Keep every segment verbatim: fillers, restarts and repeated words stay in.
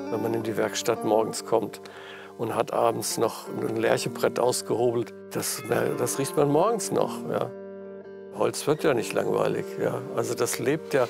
wenn man in die Werkstatt morgens kommt und hat abends noch ein Lärchebrett ausgehobelt. Das, das riecht man morgens noch. Ja. Holz wird ja nicht langweilig. Ja. Also das lebt ja.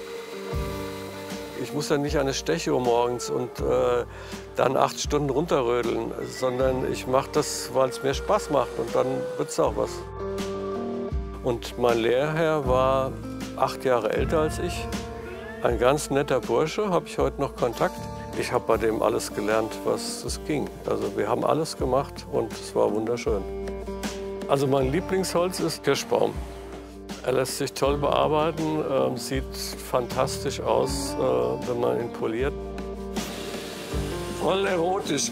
Ich muss ja nicht an eine Stechuhr morgens und äh, dann acht Stunden runterrödeln, sondern ich mache das, weil es mir Spaß macht und dann wird es auch was. Und mein Lehrherr war acht Jahre älter als ich. Ein ganz netter Bursche, habe ich heute noch Kontakt. Ich habe bei dem alles gelernt, was es ging. Also wir haben alles gemacht und es war wunderschön. Also mein Lieblingsholz ist Kirschbaum. Er lässt sich toll bearbeiten, äh, sieht fantastisch aus, äh, wenn man ihn poliert. Voll erotisch.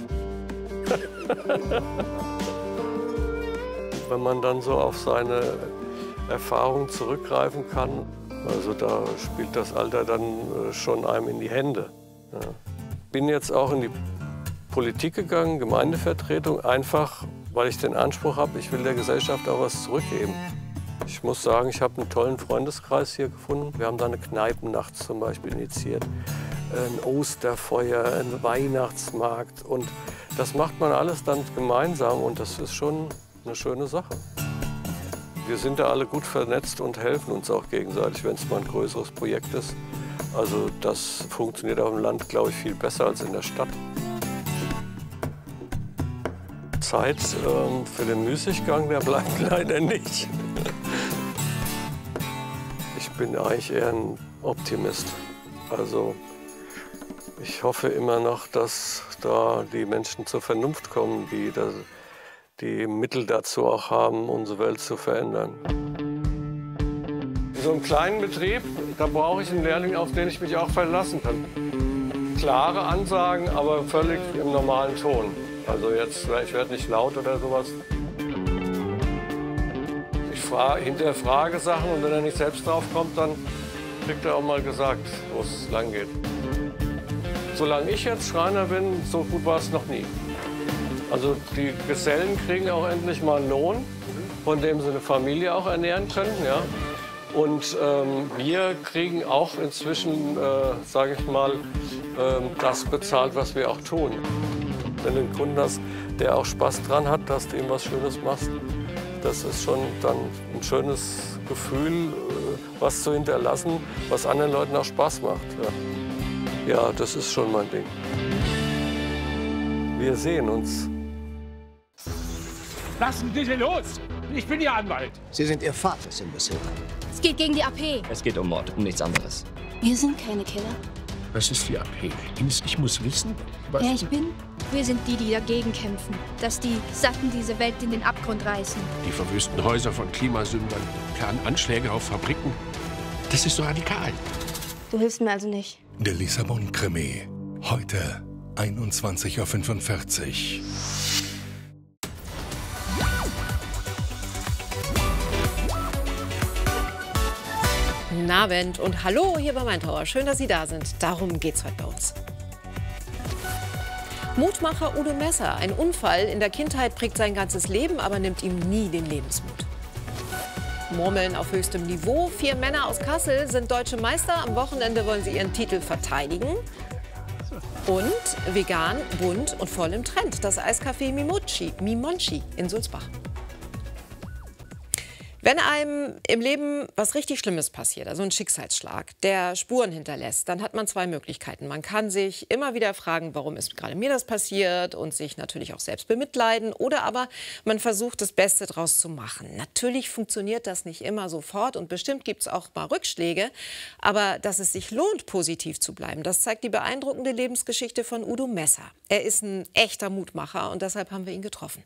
Wenn man dann so auf seine Erfahrung zurückgreifen kann, also da spielt das Alter dann äh, schon einem in die Hände. Ja. Bin jetzt auch in die Politik gegangen, Gemeindevertretung, einfach weil ich den Anspruch habe, ich will der Gesellschaft auch was zurückgeben. Ich muss sagen, ich habe einen tollen Freundeskreis hier gefunden. Wir haben da eine Kneipennacht zum Beispiel initiiert, ein Osterfeuer, einen Weihnachtsmarkt. Und das macht man alles dann gemeinsam und das ist schon eine schöne Sache. Wir sind da alle gut vernetzt und helfen uns auch gegenseitig, wenn es mal ein größeres Projekt ist. Also das funktioniert auf dem Land, glaube ich, viel besser als in der Stadt. Zeit ähm, für den Müßiggang, der bleibt leider nicht. Ich bin eigentlich eher ein Optimist. Also ich hoffe immer noch, dass da die Menschen zur Vernunft kommen, die das, die Mittel dazu auch haben, unsere Welt zu verändern. In so einem kleinen Betrieb, da brauche ich einen Lehrling, auf den ich mich auch verlassen kann. Klare Ansagen, aber völlig im normalen Ton. Also jetzt, ich werde nicht laut oder sowas. Ich frage, hinterfrage Sachen und wenn er nicht selbst drauf kommt, dann kriegt er auch mal gesagt, wo es lang geht. Solange ich jetzt Schreiner bin, so gut war es noch nie. Also die Gesellen kriegen auch endlich mal einen Lohn, von dem sie eine Familie auch ernähren können. Ja? Und ähm, wir kriegen auch inzwischen, äh, sage ich mal, äh, das bezahlt, was wir auch tun. Wenn du einen Kunden hast, der auch Spaß dran hat, dass du ihm was Schönes machst, das ist schon dann ein schönes Gefühl, was zu hinterlassen, was anderen Leuten auch Spaß macht. Ja, ja, das ist schon mein Ding. Wir sehen uns. Lassen Sie sie los! Ich bin Ihr Anwalt. Sie sind Ihr Vater, Imbecile. Es geht gegen die A P. Es geht um Mord, um nichts anderes. Wir sind keine Killer. Was ist die A P? Ich muss wissen, was... Wer ich bin? Wir sind die, die dagegen kämpfen. Dass die Satten diese Welt in den Abgrund reißen. Die verwüsten Häuser von Klimasündern, planen Anschläge auf Fabriken. Das ist so radikal. Du hilfst mir also nicht. Der Lissabon-Krimi. Heute einundzwanzig Uhr fünfundvierzig. Guten Abend und hallo hier bei Maintower. Schön, dass Sie da sind. Darum geht's heute bei uns. Mutmacher Udo Messer. Ein Unfall in der Kindheit prägt sein ganzes Leben, aber nimmt ihm nie den Lebensmut. Murmeln auf höchstem Niveau. Vier Männer aus Kassel sind deutsche Meister. Am Wochenende wollen sie ihren Titel verteidigen. Und vegan, bunt und voll im Trend. Das Eiscafé Mimochi, Mimonchi in Sulzbach. Wenn einem im Leben was richtig Schlimmes passiert, also ein Schicksalsschlag, der Spuren hinterlässt, dann hat man zwei Möglichkeiten. Man kann sich immer wieder fragen, warum ist gerade mir das passiert und sich natürlich auch selbst bemitleiden. Oder aber man versucht, das Beste draus zu machen. Natürlich funktioniert das nicht immer sofort und bestimmt gibt es auch mal Rückschläge. Aber dass es sich lohnt, positiv zu bleiben, das zeigt die beeindruckende Lebensgeschichte von Udo Messer. Er ist ein echter Mutmacher und deshalb haben wir ihn getroffen.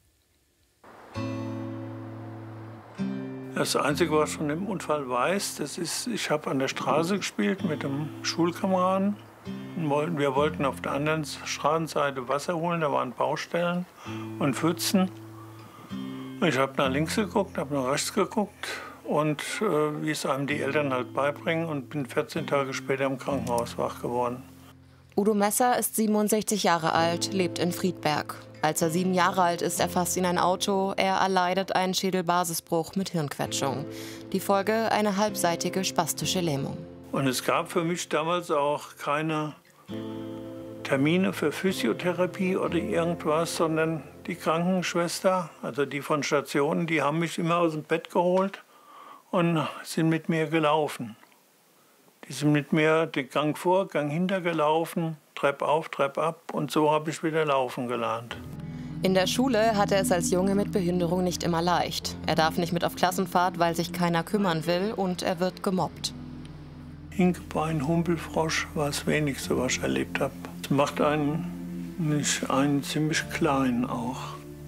Das Einzige, was ich von dem Unfall weiß, das ist, ich habe an der Straße gespielt mit einem Schulkameraden. Wir wollten auf der anderen Straßenseite Wasser holen, da waren Baustellen und Pfützen. Ich habe nach links geguckt, habe nach rechts geguckt und äh, wie es einem die Eltern halt beibringen und bin vierzehn Tage später im Krankenhaus wach geworden. Udo Messer ist siebenundsechzig Jahre alt, lebt in Friedberg. Als er sieben Jahre alt ist, erfasst ihn ein Auto. Er erleidet einen Schädelbasisbruch mit Hirnquetschung. Die Folge eine halbseitige spastische Lähmung. Und es gab für mich damals auch keine Termine für Physiotherapie oder irgendwas, sondern die Krankenschwester, also die von Stationen, die haben mich immer aus dem Bett geholt und sind mit mir gelaufen. Die sind mit mir den Gang vor, Gang hinter gelaufen, Treppe auf, Treppe ab und so habe ich wieder laufen gelernt. In der Schule hat er es als Junge mit Behinderung nicht immer leicht. Er darf nicht mit auf Klassenfahrt, weil sich keiner kümmern will, und er wird gemobbt. Hinkebein, Humpelfrosch war das Wenigste, was ich erlebt habe. Das macht einen, nicht einen ziemlich klein auch.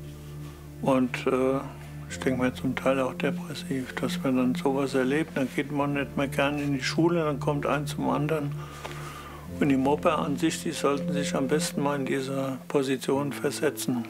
Und äh, ich denke mir zum Teil auch depressiv, dass man dann sowas erlebt. Dann geht man nicht mehr gerne in die Schule, dann kommt ein zum anderen. Und die Mobber an sich, die sollten sich am besten mal in diese Position versetzen.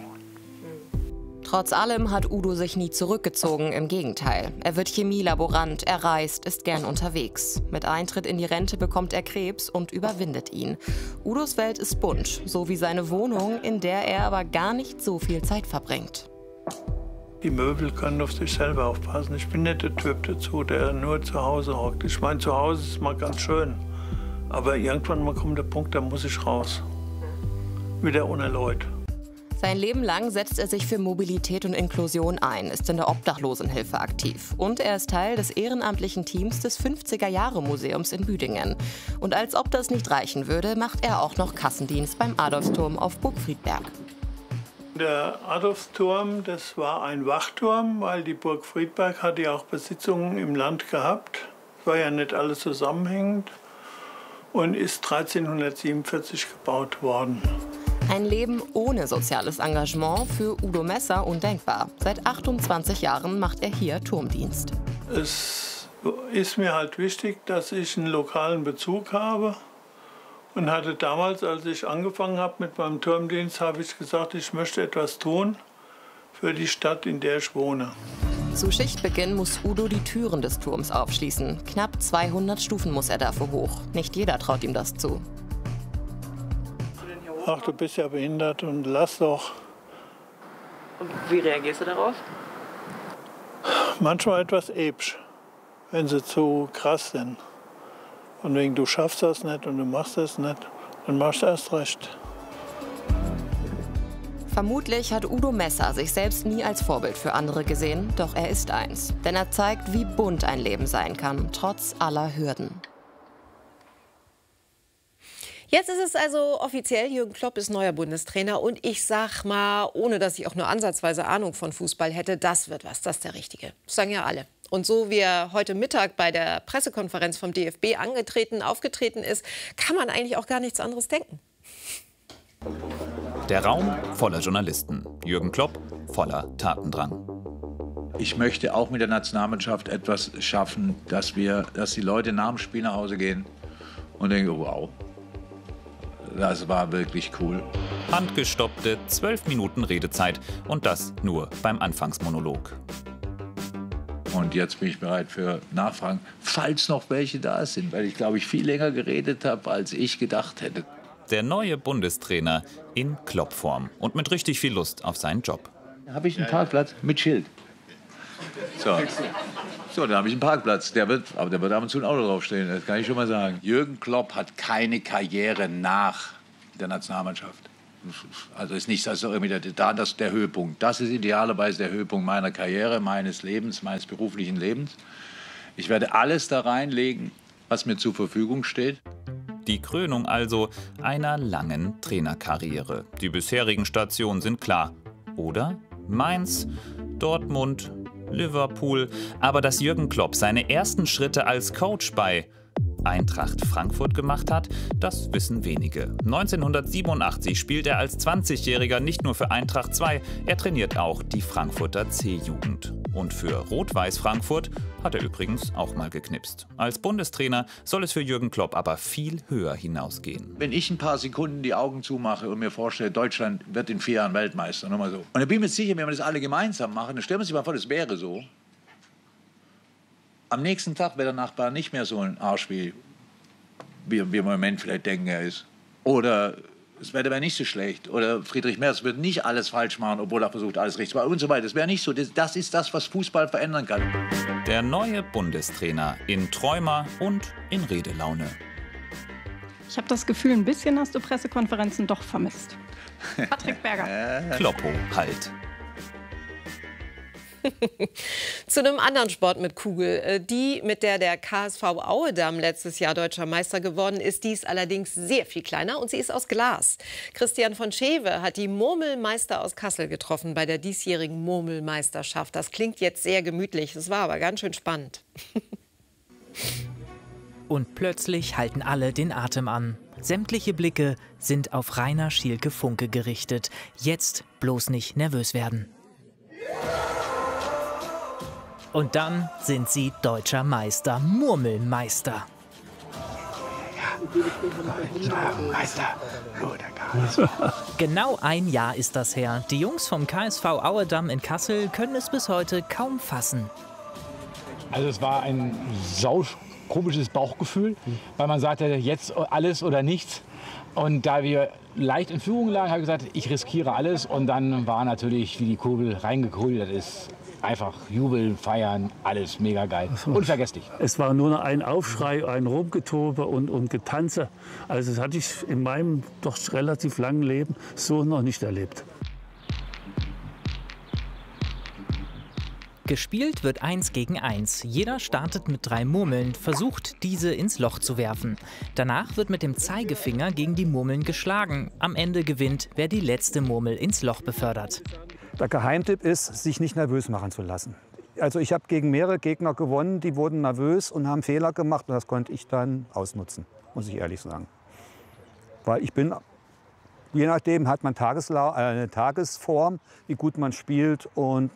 Trotz allem hat Udo sich nie zurückgezogen, im Gegenteil. Er wird Chemielaborant, er reist, ist gern unterwegs. Mit Eintritt in die Rente bekommt er Krebs und überwindet ihn. Udos Welt ist bunt, so wie seine Wohnung, in der er aber gar nicht so viel Zeit verbringt. Die Möbel können auf sich selber aufpassen. Ich bin nicht der Typ dazu, der nur zu Hause hockt. Ich meine, zu Hause ist mal ganz schön. Aber irgendwann mal kommt der Punkt, da muss ich raus. Wieder ohne Leute. Sein Leben lang setzt er sich für Mobilität und Inklusion ein, ist in der Obdachlosenhilfe aktiv. Und er ist Teil des ehrenamtlichen Teams des fünfziger-Jahre-Museums in Büdingen. Und als ob das nicht reichen würde, macht er auch noch Kassendienst beim Adolfsturm auf Burg Friedberg. Der Adolfsturm, das war ein Wachturm, weil die Burg Friedberg hatte ja auch Besitzungen im Land gehabt. Es war ja nicht alles zusammenhängend und ist dreizehnhundertsiebenundvierzig gebaut worden. Ein Leben ohne soziales Engagement für Udo Messer undenkbar. Seit achtundzwanzig Jahren macht er hier Turmdienst. Es ist mir halt wichtig, dass ich einen lokalen Bezug habe. Und hatte damals, als ich angefangen habe mit meinem Turmdienst, habe ich gesagt, ich möchte etwas tun für die Stadt, in der ich wohne. Zu Schichtbeginn muss Udo die Türen des Turms aufschließen. Knapp zweihundert Stufen muss er dafür hoch. Nicht jeder traut ihm das zu. Ach, du bist ja behindert und lass doch. Und wie reagierst du darauf? Manchmal etwas episch, wenn sie zu krass sind. Und wegen du schaffst das nicht und du machst das nicht, dann machst du erst recht. Vermutlich hat Udo Messer sich selbst nie als Vorbild für andere gesehen, doch er ist eins. Denn er zeigt, wie bunt ein Leben sein kann, trotz aller Hürden. Jetzt ist es also offiziell, Jürgen Klopp ist neuer Bundestrainer. Und ich sag mal, ohne dass ich auch nur ansatzweise Ahnung von Fußball hätte, das wird was, das ist der Richtige. Das sagen ja alle. Und so wie er heute Mittag bei der Pressekonferenz vom D F B angetreten, aufgetreten ist, kann man eigentlich auch gar nichts anderes denken. Der Raum voller Journalisten. Jürgen Klopp voller Tatendrang. Ich möchte auch mit der Nationalmannschaft etwas schaffen, dass, wir, dass die Leute nach dem Spiel nach Hause gehen und denken, wow, das war wirklich cool. Handgestoppte zwölf Minuten Redezeit und das nur beim Anfangsmonolog. Und jetzt bin ich bereit für Nachfragen, falls noch welche da sind, weil ich, glaube ich, viel länger geredet habe, als ich gedacht hätte. Der neue Bundestrainer in Klopp-Form und mit richtig viel Lust auf seinen Job. Da habe ich einen Parkplatz mit Schild. So, so dann habe ich einen Parkplatz. Der wird, aber der wird ab und zu ein Auto draufstehen, das kann ich schon mal sagen. Jürgen Klopp hat keine Karriere nach der Nationalmannschaft. Also ist nicht also irgendwie der, da das der Höhepunkt. Das ist idealerweise der Höhepunkt meiner Karriere, meines Lebens, meines beruflichen Lebens. Ich werde alles da reinlegen, was mir zur Verfügung steht. Die Krönung also einer langen Trainerkarriere. Die bisherigen Stationen sind klar. Oder Mainz, Dortmund, Liverpool. Aber dass Jürgen Klopp seine ersten Schritte als Coach bei Eintracht Frankfurt gemacht hat, das wissen wenige. neunzehnhundertsiebenundachtzig spielt er als zwanzigjähriger nicht nur für Eintracht zwei, er trainiert auch die Frankfurter C-Jugend. Und für Rot-Weiß Frankfurt hat er übrigens auch mal geknipst. Als Bundestrainer soll es für Jürgen Klopp aber viel höher hinausgehen. Wenn ich ein paar Sekunden die Augen zumache und mir vorstelle, Deutschland wird in vier Jahren Weltmeister, nochmal so. Und dann bin ich mir sicher, wenn wir das alle gemeinsam machen, dann stellen wir uns mal vor, das wäre so. Am nächsten Tag wäre der Nachbar nicht mehr so ein Arsch, wie wir im Moment vielleicht denken, er ist. Oder das Wetter wäre nicht so schlecht. Oder Friedrich Merz würde nicht alles falsch machen, obwohl er versucht, alles richtig zu machen und so weiter. Das wäre nicht so. Das, das ist das, was Fußball verändern kann. Der neue Bundestrainer in Träumer und in Redelaune. Ich habe das Gefühl, ein bisschen hast du Pressekonferenzen doch vermisst. Patrick Berger. Kloppo halt. Zu einem anderen Sport mit Kugel. Die, mit der der K S V Auedam letztes Jahr deutscher Meister geworden ist, die ist allerdings sehr viel kleiner und sie ist aus Glas. Christian von Schewe hat die Murmelmeister aus Kassel getroffen bei der diesjährigen Murmelmeisterschaft. Das klingt jetzt sehr gemütlich, es war aber ganz schön spannend. Und plötzlich halten alle den Atem an. Sämtliche Blicke sind auf Rainer Schielke-Funke gerichtet. Jetzt bloß nicht nervös werden. Und dann sind sie deutscher Meister, Murmelmeister. Genau ein Jahr ist das her. Die Jungs vom K S V Auedam in Kassel können es bis heute kaum fassen. Also es war ein saukomisches Bauchgefühl, weil man sagte, jetzt alles oder nichts. Und da wir leicht in Führung lagen, habe ich gesagt, ich riskiere alles. Und dann war natürlich, wie die Kugel reingekugelt ist, einfach jubeln, feiern, alles mega geil. Unvergesslich. Es war nur noch ein Aufschrei, ein Rumgetobe und, und Getanze. Also das hatte ich in meinem doch relativ langen Leben so noch nicht erlebt. Gespielt wird eins gegen eins. Jeder startet mit drei Murmeln, versucht, diese ins Loch zu werfen. Danach wird mit dem Zeigefinger gegen die Murmeln geschlagen. Am Ende gewinnt, wer die letzte Murmel ins Loch befördert. Der Geheimtipp ist, sich nicht nervös machen zu lassen. Also ich habe gegen mehrere Gegner gewonnen, die wurden nervös und haben Fehler gemacht. Und das konnte ich dann ausnutzen, muss ich ehrlich sagen. Weil ich bin, je nachdem hat man Tagesla äh, eine Tagesform, wie gut man spielt. Und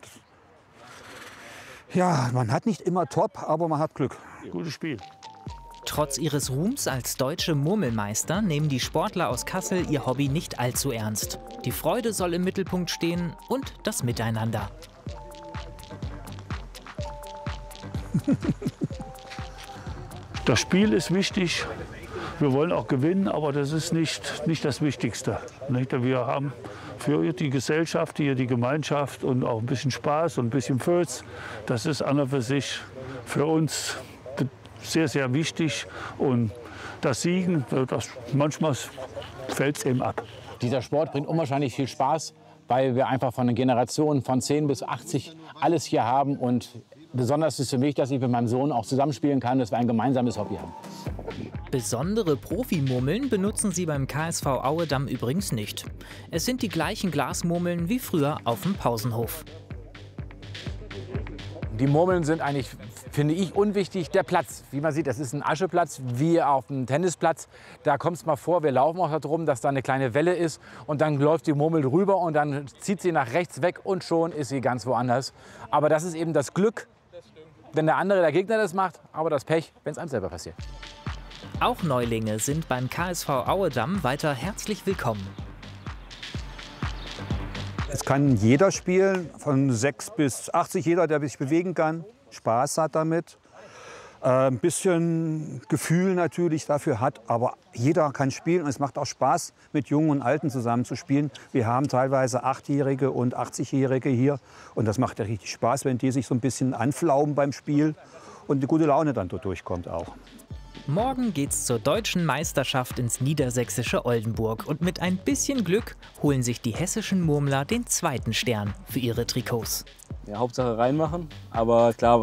ja, man hat nicht immer Top, aber man hat Glück. Gutes Spiel. Trotz ihres Ruhms als deutsche Murmelmeister nehmen die Sportler aus Kassel ihr Hobby nicht allzu ernst. Die Freude soll im Mittelpunkt stehen und das Miteinander. Das Spiel ist wichtig. Wir wollen auch gewinnen, aber das ist nicht, nicht das Wichtigste. Wir haben für die Gesellschaft hier die Gemeinschaft und auch ein bisschen Spaß und ein bisschen Föß. Das ist an und für sich für uns sehr, sehr wichtig. Und das Siegen, das, manchmal fällt es eben ab. Dieser Sport bringt unwahrscheinlich viel Spaß, weil wir einfach von den Generationen von zehn bis achtzig alles hier haben. Und besonders ist für mich, dass ich mit meinem Sohn auch zusammenspielen kann, dass wir ein gemeinsames Hobby haben. Besondere Profimurmeln benutzen sie beim K S V Auedam übrigens nicht. Es sind die gleichen Glasmurmeln wie früher auf dem Pausenhof. Die Murmeln sind eigentlich, finde ich, unwichtig. Der Platz, wie man sieht, das ist ein Ascheplatz, wie auf dem Tennisplatz. Da kommt es mal vor, wir laufen auch darum, dass da eine kleine Welle ist und dann läuft die Murmel drüber und dann zieht sie nach rechts weg und schon ist sie ganz woanders. Aber das ist eben das Glück, wenn der andere, der Gegner das macht, aber das Pech, wenn es einem selber passiert. Auch Neulinge sind beim K S V Auedam weiter herzlich willkommen. Es kann jeder spielen, von sechs bis achtzig, jeder, der sich bewegen kann, Spaß hat damit. Äh, ein bisschen Gefühl natürlich dafür hat, aber jeder kann spielen und es macht auch Spaß, mit Jungen und Alten zusammen zu spielen. Wir haben teilweise Achtjährige und achtzigjährige hier und das macht ja richtig Spaß, wenn die sich so ein bisschen anflaumen beim Spiel und die gute Laune dann dort durchkommt auch. Morgen geht's zur deutschen Meisterschaft ins niedersächsische Oldenburg und mit ein bisschen Glück holen sich die hessischen Murmler den zweiten Stern für ihre Trikots. Ja, Hauptsache reinmachen, aber klar,